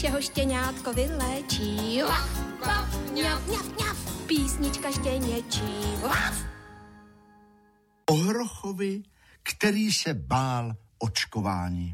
Čeho štěňátko vyléčí. Laf, laf, mňaf, mňaf, mňaf. Písnička štěněčí. Laf. O hrochovi, který se bál očkování.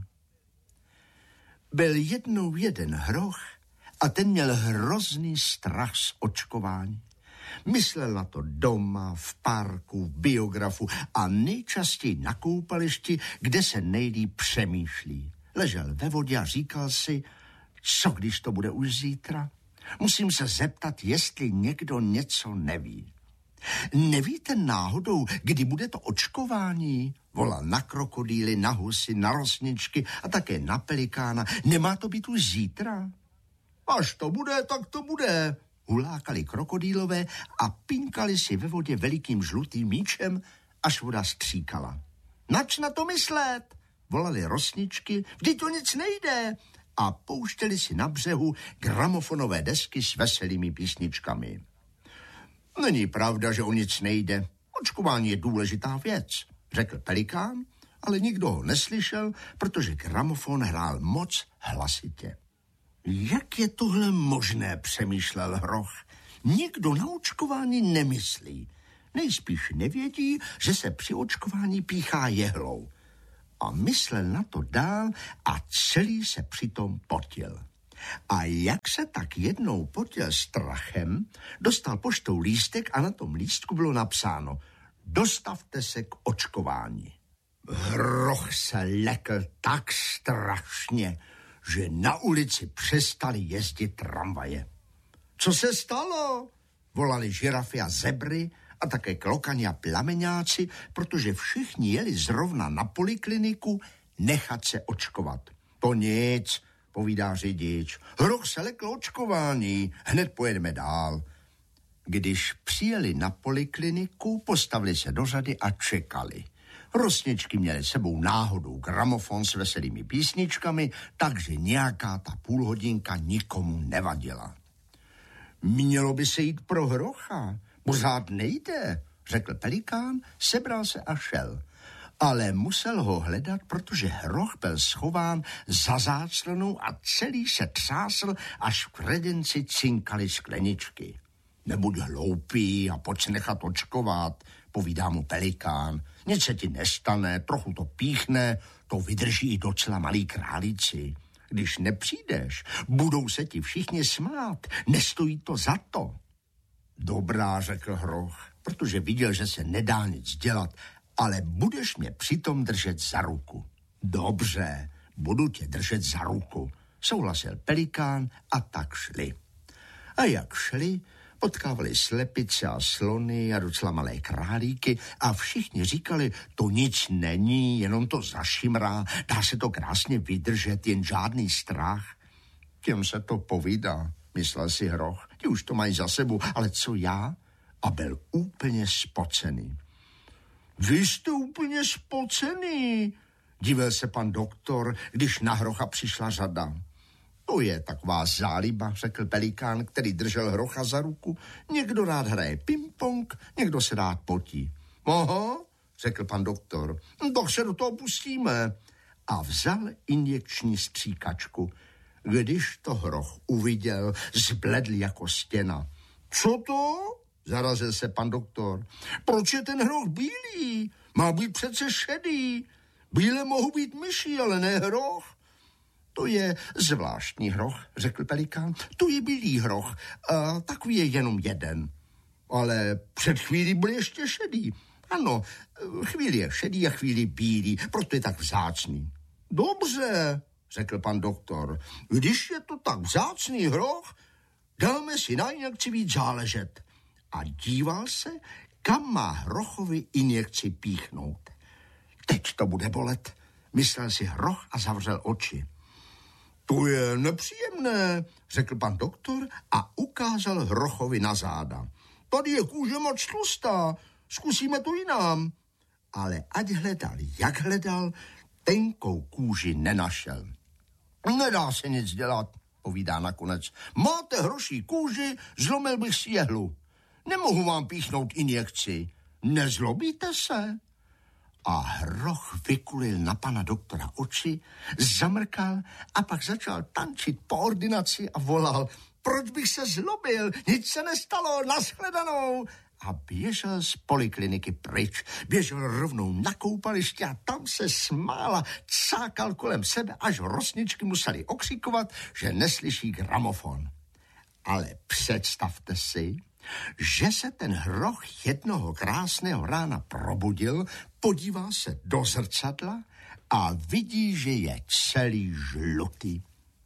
Byl jednou jeden hroch a ten měl hrozný strach z očkování. Myslel na to doma, v parku, v biografu a nejčastěji na koupališti, kde se nejlíp přemýšlí. Ležel ve vodě a říkal si, co když to bude už zítra? Musím se zeptat, jestli někdo něco neví. Nevíte náhodou, kdy bude to očkování? Volal na krokodýly, na husy, na rosničky a také na pelikána. Nemá to být už zítra? Až to bude, tak to bude. Hulákali krokodýlové a pinkali si ve vodě velikým žlutým míčem, až voda stříkala. Nač na to myslet? Volali rosničky, vždyť to nic nejde. A pouštěli si na břehu gramofonové desky s veselými písničkami. Není pravda, že o nic nejde. Očkování je důležitá věc, řekl pelikán, ale nikdo ho neslyšel, protože gramofon hrál moc hlasitě. Jak je tohle možné, přemýšlel hroch. Nikdo na očkování nemyslí. Nejspíš nevědí, že se při očkování píchá jehlou. A myslel na to dál a celý se přitom potil. A jak se tak jednou potil strachem, dostal poštou lístek a na tom lístku bylo napsáno: dostavte se k očkování. Hroch se lekl tak strašně, že na ulici přestali jezdit tramvaje. Co se stalo? Volali žirafy a zebry a také klokani a plameňáci, protože všichni jeli zrovna na polikliniku nechat se očkovat. To nic, povídá řidič. Hroch se lekl očkování, hned pojedeme dál. Když přijeli na polikliniku, postavili se do řady a čekali. Rosničky měly sebou náhodou gramofon s veselými písničkami, takže nějaká ta půlhodinka nikomu nevadila. Mělo by se jít pro hrocha. Pořád nejde, řekl pelikán, sebral se a šel. Ale musel ho hledat, protože hroch byl schován za záclonou a celý se třásl, až v kredenci cinkaly skleničky. Nebuď hloupý a pojď se nechat očkovat, povídá mu pelikán. Nic se ti nestane, trochu to píchne, to vydrží i docela malí králíci. Když nepřijdeš, budou se ti všichni smát, nestojí to za to. Dobrá, řekl hroch, protože viděl, že se nedá nic dělat, ale budeš mě přitom držet za ruku. Dobře, budu tě držet za ruku, souhlasil pelikán a tak šli. A jak šli, potkávali slepice a slony a docela malé králíky a všichni říkali, to nic není, jenom to zašimrá, dá se to krásně vydržet, jen žádný strach. Těm se to povídá, myslel si hroch, ti už to mají za sebou, ale co já? A byl úplně spocený. Vy jste úplně spocený, divil se pan doktor, když na hrocha přišla řada. To je taková záliba, řekl pelikán, který držel hrocha za ruku. Někdo rád hraje ping-pong, někdo se rád potí. Aha, řekl pan doktor, tak se do toho pustíme. A vzal injekční stříkačku. Když to hroch uviděl, zbledl jako stěna. Co to? Zarazil se pan doktor. Proč je ten hroch bílý? Má být přece šedý. Bílé mohou být myši, ale ne hroch. To je zvláštní hroch, řekl pelikán. To je bílý hroch, takový je jenom jeden. Ale před chvílí byl ještě šedý. Ano, chvíli je šedý a chvíli bílý, proto je tak vzácný. Dobře, řekl pan doktor. Když je to tak vzácný hroch, dáme si na injekci víc záležet. A díval se, kam má hrochovi injekci píchnout. Teď to bude bolet, myslel si hroch a zavřel oči. To je nepříjemné, řekl pan doktor a ukázal hrochovi na záda. Tady je kůže moc tlustá, zkusíme to jinam. Ale ať hledal, jak hledal, tenkou kůži nenašel. Nedá se nic dělat, povídá nakonec. Máte hroší kůži, zlomil bych si jehlu. Nemohu vám píchnout injekci. Nezlobíte se? A hroch vykulil na pana doktora oči, zamrkal a pak začal tančit po ordinaci a volal: proč bych se zlobil, nic se nestalo, nashledanou. A běžel z polikliniky pryč, běžel rovnou na koupaliště a tam se smála, cákal kolem sebe, až rosničky museli okřikovat, že neslyší gramofon. Ale představte si, že se ten hroch jednoho krásného rána probudil, podívá se do zrcadla a vidí, že je celý žlutý.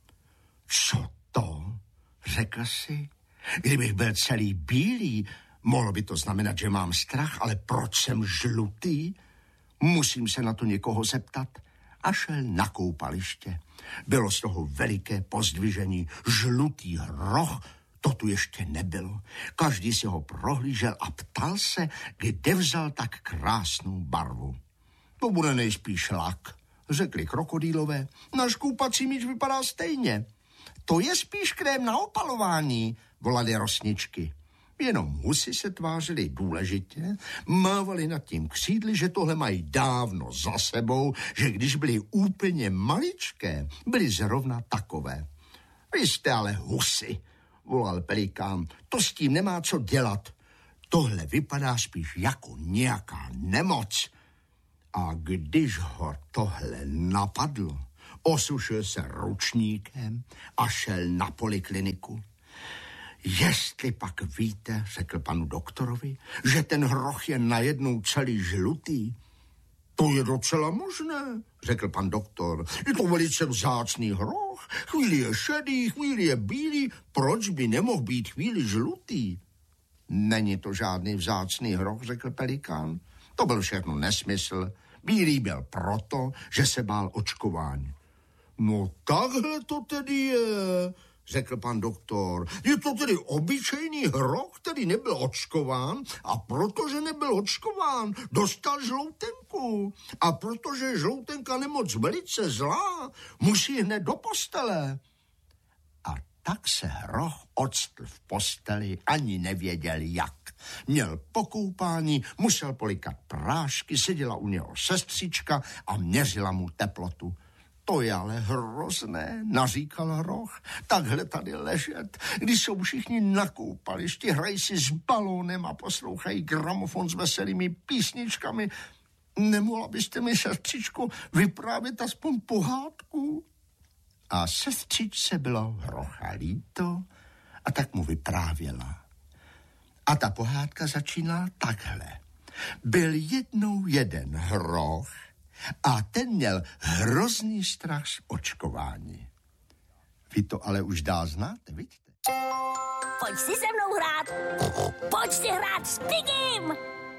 Co to? Řekl si. Kdybych byl celý bílý, mohlo by to znamenat, že mám strach, ale proč jsem žlutý? Musím se na to někoho zeptat. A šel na koupaliště. Bylo z toho veliké pozdvižení. Žlutý hroch, to tu ještě nebylo. Každý si ho prohlížel a ptal se, kde vzal tak krásnou barvu. To bude nejspíš lak, řekli krokodýlové. Náš koupací míč vypadá stejně. To je spíš krém na opalování, volaly rosničky. Jenom husy se tvářili důležitě, mávali nad tím křídly, že tohle mají dávno za sebou, že když byly úplně maličké, byly zrovna takové. Vy jste ale husy, volal pelikán, to s tím nemá co dělat. Tohle vypadá spíš jako nějaká nemoc. A když ho tohle napadlo, osušil se ručníkem a šel na polikliniku. Jestli pak víte, řekl panu doktorovi, že ten hroch je najednou celý žlutý. To je docela možné, řekl pan doktor. Je to velice vzácný hroch. Chvíli je šedý, chvíli je bílý. Proč by nemohl být chvíli žlutý? Není to žádný vzácný hroch, řekl pelikán. To byl všechno nesmysl. Bílý byl proto, že se bál očkování. No takhle to tedy je, řekl pan doktor. Je to tedy obyčejný hroch, který nebyl očkován a protože nebyl očkován, dostal žloutenku. A protože je žloutenka nemoc velice zlá, musí hned do postele. A tak se hroch octl v posteli, ani nevěděl jak. Měl pokoupání, musel polikat prášky, seděla u něho sestřička a měřila mu teplotu. To je ale hrozné, naříkal hroch. Takhle tady ležet, když jsou všichni na koupališti, hrají si s balónem a poslouchají gramofon s veselými písničkami. Nemohla byste mi, sestřičko, vyprávět aspoň pohádku? A sestřičce bylo hrocha líto a tak mu vyprávěla. A ta pohádka začínala takhle. Byl jednou jeden hroch a ten měl hrozný strach z očkování. Vy to ale už dál znáte, vidíte? Pojď si se mnou hrát. Pojď si hrát s Pigim.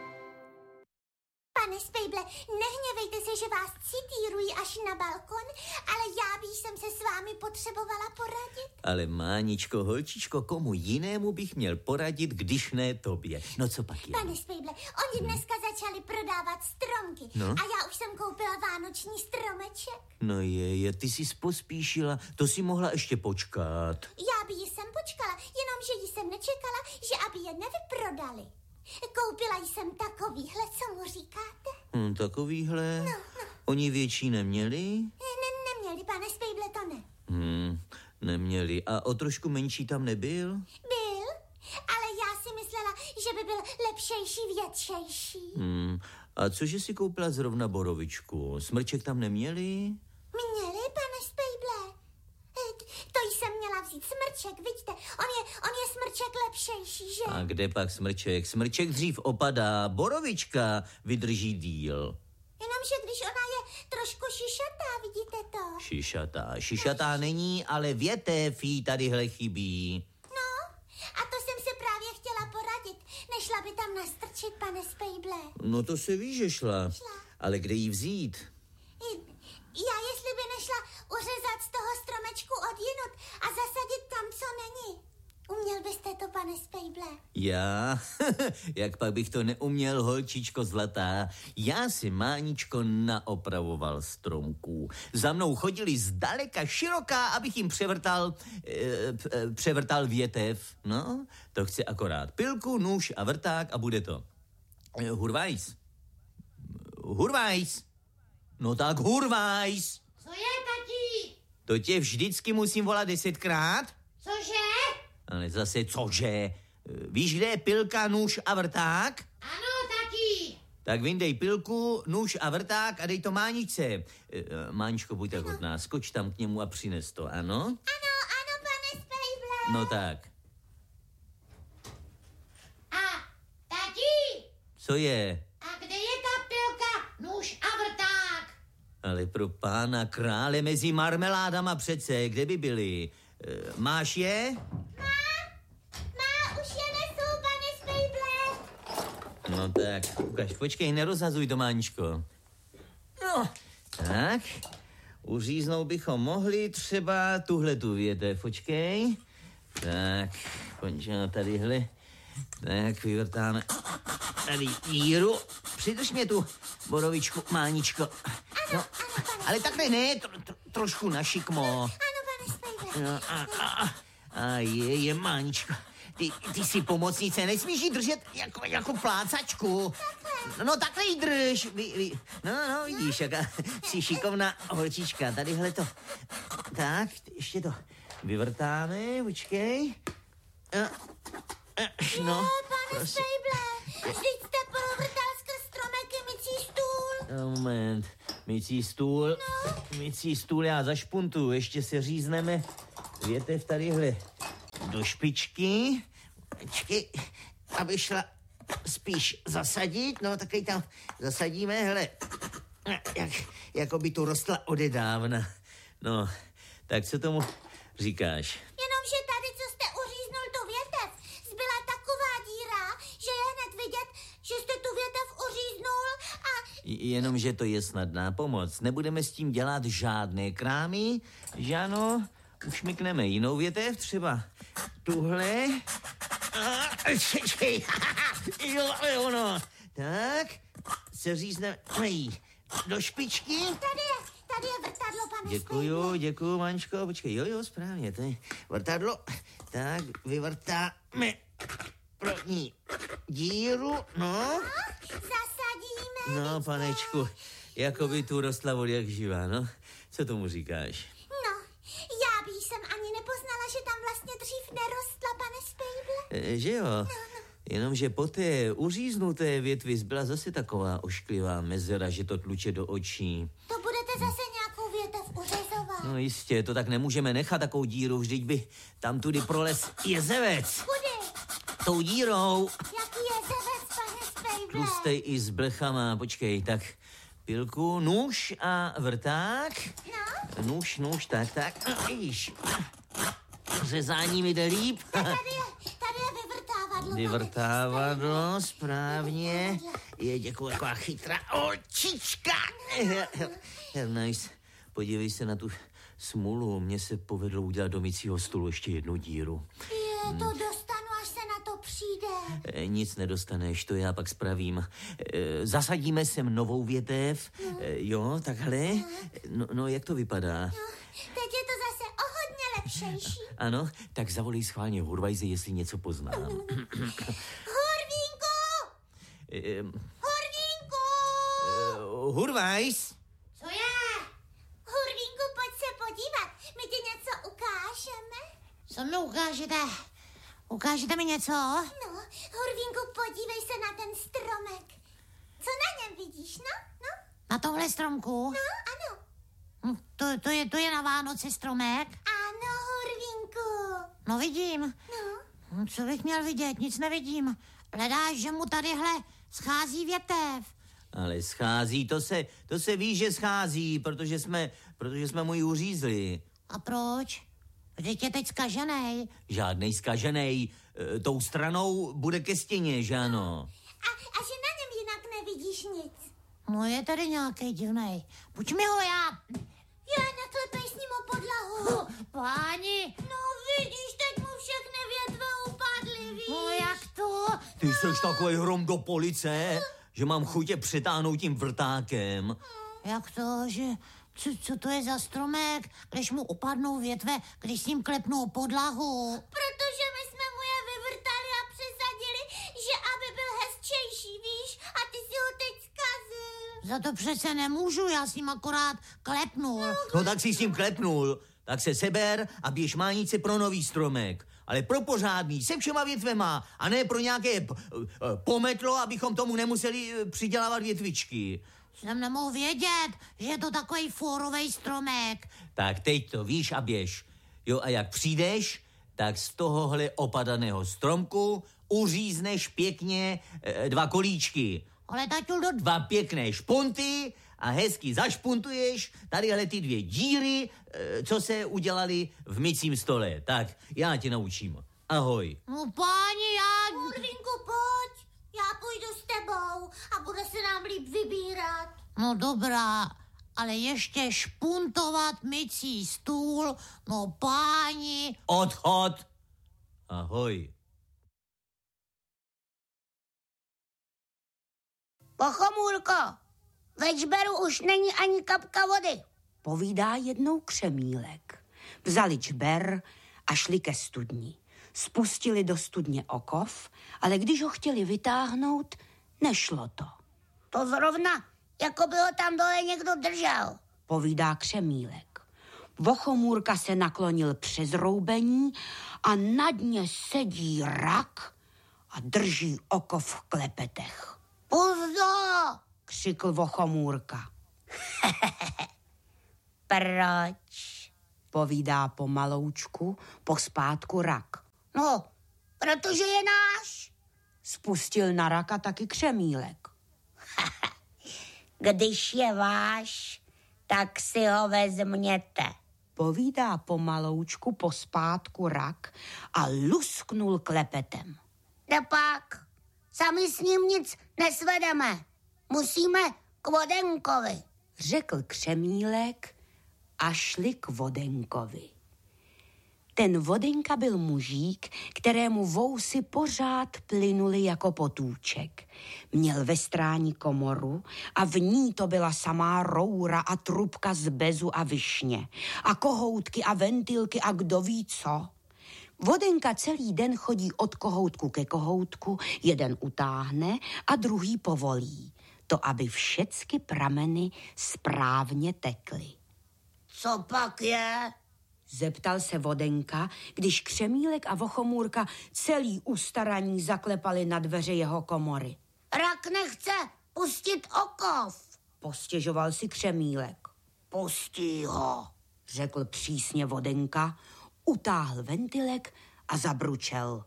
Pane Spejble, nehněvejte se, že vás citíruji až na balkon, ale já bych se s vámi potřebovala poradit. Ale Máničko, holčičko, komu jinému bych měl poradit, když ne tobě? No co pak je? Pane Spejble, oni dneska začali prodávat stromky. No? A já už jsem koupila vánoční stromeček. No ty jsi pospíšila, to si mohla ještě počkat. Já by ji jsem počkala, jenomže ji jsem nečekala, že aby je nevyprodali. Koupila jsem takovýhle, co mu říkáte? Takovýhle? No. Oni větší neměli? Neměli, pane Spejble, to ne. Neměli. A o trošku menší tam nebyl? Byl, ale já si myslela, že by byl lepšejší, většejší. A cože si koupila zrovna borovičku? Smrček tam neměli? Měli, pane Spejble. To jsem měla vzít smrček, vidíte, on je smrček lepšejší, že? A kde pak smrček? Smrček dřív opadá, borovička vydrží díl. Jenomže když ona je trošku šišatá, vidíte to? Šišatá není, ale větev jí tadyhle chybí. No, a to jsem se právě chtěla poradit. Nešla by tam nastrčit, pane Spejble? No to se ví, že šla. Ale kde jí vzít? Já jestli by nešla uřezat z toho stromečku odjinud a zasadit tam, co není. Uměl byste to, pane Spejble? Já? Jak pak bych to neuměl, holčičko zlatá? Já si, Máničko, naopravoval stromků. Za mnou chodili zdaleka široká, abych jim převrtal větev. No, to chci akorát pilku, nůž a vrták a bude to. Hurvajs. Hurvajs. No tak Hurvajs. Co je, tati? To tě vždycky musím volat 10krát? Cože? Ale zase cože? Víš, kde je pilka, nůž a vrták? Ano, tati. Tak vyndej pilku, nůž a vrták a dej to Máničce. Máničko, buď tak hodná, skoč tam k němu a přines to, ano? Ano, pane Spejble. No tak. A, tati, Co je? a kde je ta pilka, nůž a vrták? Ale pro pána krále mezi marmeládama přece, kde by byly? Máš je? Má, už je nesou, pane Spejble. No tak, ukaž, počkej, nerozhazuj to, Máničko. No, tak, uříznout bychom mohli třeba tuhletu větev, počkej. Tak, končíme tadyhle. Tak, vyvrtáme tady díru. Přidrž mě tu borovičku, Máničko. No, ale takhle ne, trošku našikmo. Ano, pane Spejble. No, a je, Máničko. Ty si pomocnice, nesmíš jí držet jako plácačku. No takhle jí drž. No, vidíš, jaká jsi šikovná holčička. Tadyhle to. Tak, ještě to vyvrtáme, počkej. No, Pane Spejble, vždyť jste polovrtal skrz stromek i mycí stůl. Moment, mycí stůl já zašpuntuju, ještě se řízneme větev tadyhle do špičky. Počkej, aby šla spíš zasadit, no tak ji tam zasadíme, hele, jako by tu rostla odedávna. No, tak co tomu říkáš? Jenomže tady, co jste uříznul tu větev, zbyla taková díra, že je hned vidět, že jste tu větev uříznul a... Jenomže to je snadná pomoc. Nebudeme s tím dělat žádné krámy, že ano? Ušmykneme jinou větev, třeba tuhle. Jo, no. Tak, se řízneme do špičky. Tady je vrtadlo, pane Spejble. Děkuju, Mančko. Počkej, jo, správně, to je vrtadlo. Tak, vyvrtáme první díru, no. Zasadíme. No, panečku, jako by tu rostla voda jak živá, no. Co tomu říkáš? No, já bych jsem ani nepoznala, že tam vlastně dřív nerostla, pane Spejble. Že jo? Jenomže po té uříznuté větvi zbyla zase taková ošklivá mezera, že to tluče do očí. To budete zase nějakou větev uřezovat. No jistě, to tak nemůžeme nechat takovou díru, vždyť by tam tudy proles jezevec. Kudy? Tou dírou. Jaký jezevec, pane Spejble? Tlustej i s blechama, počkej, tak pilku, nůž a vrták. No? Nůž, tak. No, vidíš, řezání mi jde líp. Tady je vyvrtávadlo. Vyvrtávadlo, správně. Je, děkuji, taková chytrá očička. Nice. Podívej se na tu smůlu. Mně se povedlo udělat do mycího stolu ještě jednu díru. Je, to dostanu, až se na to přijde. Nic nedostaneš, to já pak spravím. Zasadíme sem novou větev. Jo, takhle. No, jak to vypadá? Teď je to zase o hodně lepšejší. Ano, tak zavolej schválně Hurvajze, jestli něco poznám. Hurvínku! Hurvínku! Hurvajs? Co je? Hurvínku, pojď se podívat. My ti něco ukážeme. Co mi ukážete? Ukážete mi něco? No, Hurvínku, podívej se na ten stromek. Co na něm vidíš, no? Na tomhle stromku? No, ano. To je na Vánoce stromek? Ano, Hurvínku. No vidím. No. Co bych měl vidět? Nic nevidím. Hledáš, že mu tadyhle schází větev. Ale schází, to se ví, že schází, protože jsme mu ji uřízli. A proč? Vždyť je teď zkaženej. Žádnej zkaženej, tou stranou bude ke stěně, že ano? A že na něm jinak nevidíš nic. No je tady nějaký divnej. Pojď mi ho já. Já naklepej s ním o podlahu. Páni. No vidíš, teď mu všechny větve upadly, víš? No jak to? Ty jsi takový hrom do police, že mám chutě přetáhnout tím vrtákem. Jak to, že... Co to je za stromek, když mu upadnou větve, když s ním klepnou podlahu? Protože my jsme mu je vyvrtali a přesadili, že aby byl hezčejší, víš? A ty si ho teď zkazil. Za to přece nemůžu, já s ním akorát klepnul. No tak si s ním klepnul, tak se seber a běž mánice pro nový stromek. Ale pro pořádný, se všema větvema a ne pro nějaké pometlo, abychom tomu nemuseli přidělávat větvičky. Jsem nemohl vědět, že je to takový fórovej stromek. Tak teď to víš a běž. Jo, a jak přijdeš, tak z tohohle opadaného stromku uřízneš pěkně 2 kolíčky. Ale taťuldo... 2 pěkné špunty a hezky zašpuntuješ tadyhle ty 2 díry, co se udělali v mycím stole. Tak, já tě naučím. Ahoj. No páni, já... Murvinku, pojď. Já půjdu s tebou a bude se nám líp vybírat. No dobrá, ale ještě špuntovat mycí stůl, no páni... Odchod. Ahoj. Pochomůrko, ve čberu už není ani kapka vody, povídá jednou Křemílek. Vzali čber a šli ke studni. Spustili do studně okov, ale když ho chtěli vytáhnout, nešlo to. To zrovna, jako by ho tam dole někdo držel, povídá Křemílek. Vochomůrka se naklonil přes roubení a na dně sedí rak a drží okov v klepetech. Puzdo, křikl Vochomůrka. Proč? Povídá pomaloučku pospátku rak. No, protože je náš. Spustil na raka taky Křemílek. Když je váš, tak si ho vezměte. Povídá pomaloučku pospátku rak a lusknul klepetem. Tepak, sami s ním nic nesvedeme. Musíme k Vodenkovi, řekl Křemílek a šli k Vodenkovi. Ten Vodenka byl mužík, kterému vousy pořád plynuly jako potůček. Měl ve stráni komoru a v ní to byla samá roura a trubka z bezu a višně. A kohoutky a ventilky a kdo ví co. Vodenka celý den chodí od kohoutku ke kohoutku, jeden utáhne a druhý povolí. To, aby všecky prameny správně tekly. Co pak je? Zeptal se Vodenka, když Křemílek a Vochomůrka celý ustaraní zaklepali na dveře jeho komory. Rak nechce pustit okov, postěžoval si Křemílek. Pustí ho, řekl přísně Vodenka, utáhl ventilek a zabručel.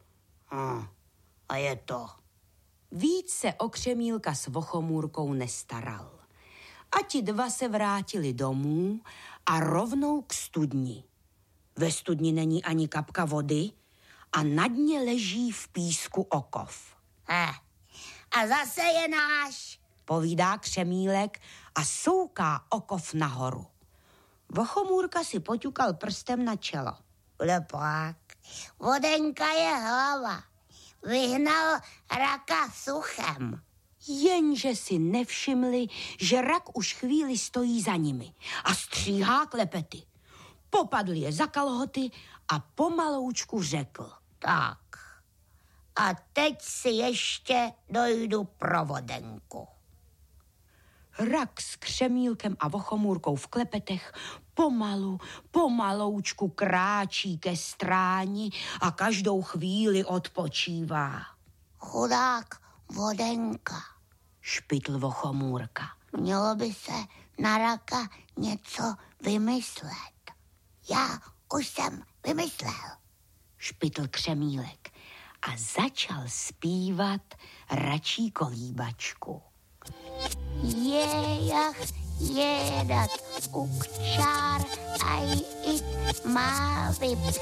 A je to. Víc se o Křemílka s Vochomůrkou nestaral. A ti dva se vrátili domů a rovnou k studni. Ve studni není ani kapka vody a na dně leží v písku okov. A zase je náš, povídá Křemílek a souká okov nahoru. Vochomůrka si poťukal prstem na čelo. Lepak, Vodenka je hlava. Vyhnal raka suchem. Jenže si nevšimli, že rak už chvíli stojí za nimi a stříhá klepety. Popadl je za kalhoty a pomaloučku řekl. Tak, a teď si ještě dojdu pro Vodenku. Rak s Křemílkem a Vochomůrkou v klepetech pomaloučku kráčí ke stráni a každou chvíli odpočívá. Chudák Vodenka, špitl Vochomůrka. Mělo by se na raka něco vymyslet. Já už jsem vymyslel, špitl Křemílek a začal zpívat račí kolíbačku. Jejach jedat ukčár a jít má vyp.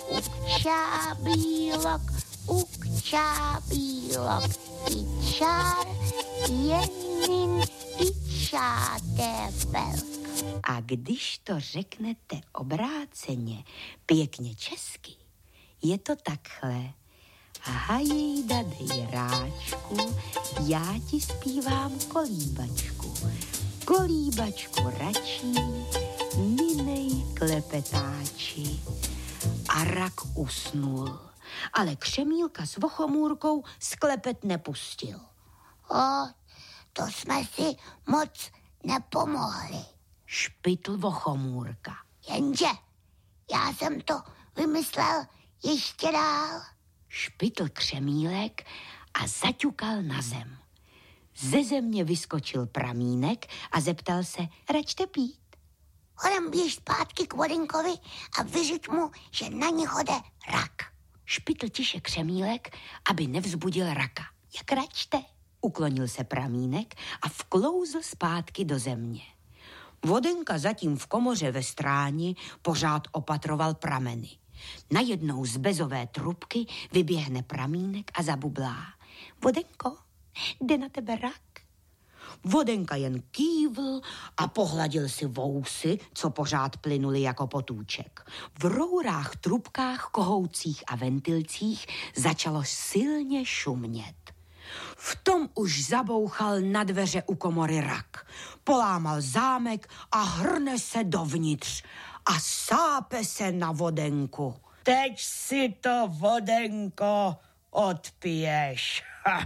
Ukčá bílok, ičár, jenin ičá debelk. A když to řeknete obráceně, pěkně česky, je to takhle. Hajejda dej ráčku, já ti zpívám kolíbačku. Kolíbačku račí, minej klepetáči. A rak usnul, ale Křemílka s Vochomůrkou sklepet nepustil. To jsme si moc nepomohli. Špitl vochomůrka. Jenže já jsem to vymyslel ještě dál. Špitl křemílek a zaťukal na zem. Ze země vyskočil Pramínek a zeptal se, račte pít? Hodem běž zpátky k Vodenkovi a vyřiď mu, že na ní jde rak. Špitl tiše křemílek, aby nevzbudil raka. Jak račte? Uklonil se Pramínek a vklouzl zpátky do země. Vodenka zatím v komoře ve stráni pořád opatroval prameny. Najednou z bezové trubky vyběhne Pramínek a zabublá. Vodenko, jde na tebe rak? Vodenka jen kývl a pohladil si vousy, co pořád plynuly jako potůček. V rourách, trubkách, kohoucích a ventilcích začalo silně šumět. V tom už zabouchal na dveře u komory rak. Polámal zámek a hrne se dovnitř a sápe se na Vodenku. Teď si to, Vodenko, odpiješ.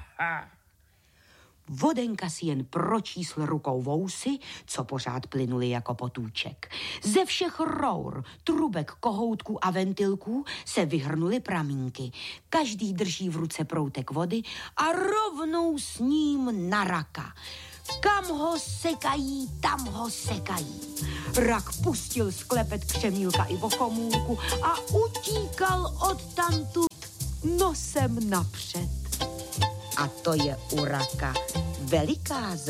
Vodenka si jen pročísl rukou vousy, co pořád plynuly jako potůček. Ze všech rour, trubek, kohoutků a ventilků se vyhrnuly pramínky. Každý drží v ruce proutek vody a rovnou s ním na raka. Kam ho sekají, tam ho sekají. Rak pustil sklepet křemílka i vochomůrku a utíkal odtamtud nosem napřed. A to je u raka veliká